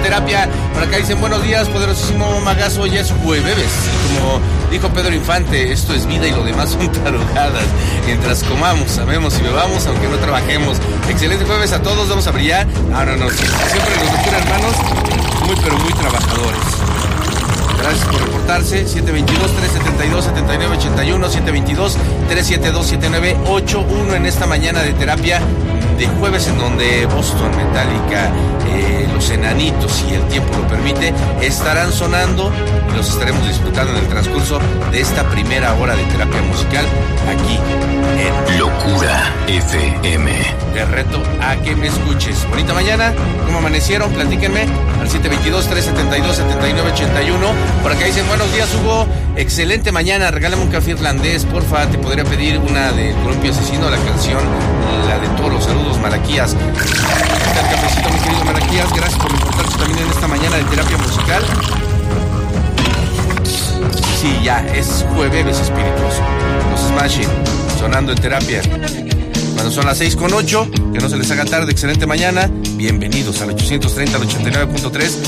terapia. Por acá dicen buenos días, poderosísimo Magazo, ya es jueves. Y como dijo Pedro Infante, esto es vida y lo demás son tarugadas. Mientras comamos, amemos y bebamos, aunque no trabajemos. Excelente jueves a todos, vamos a brillar. No, siempre nos doctora, hermanos, muy pero muy trabajadores. Gracias por reportarse. 722-372-7981, 722-372-7981 en esta mañana de terapia de jueves, en donde Boston, Metallica, Los Enanitos, si el tiempo lo permite, estarán sonando y los estaremos disfrutando en el transcurso de esta primera hora de terapia musical aquí en Locura FM. Te reto a que me escuches. Bonita mañana, ¿cómo amanecieron? Platíquenme al 722-372-7981. Por acá dicen buenos días, Hugo. Excelente mañana, regálame un café irlandés, porfa. Te podría pedir una de Columpio Asesino, la canción, la de todos los saludos, Malaquías. Está el cafecito, mi querido Malaquías. Gracias por reportarse también en esta mañana de terapia musical. Sí, ya, es jueves espirituoso. Los Smashing, sonando en terapia. Cuando son las 6:08, que no se les haga tarde, excelente mañana. Bienvenidos al 830 al 89.3